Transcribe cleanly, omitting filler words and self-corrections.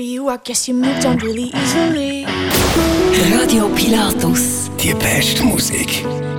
you, I guess you moved on really easily. Radio Pilatus. Die beste Musik.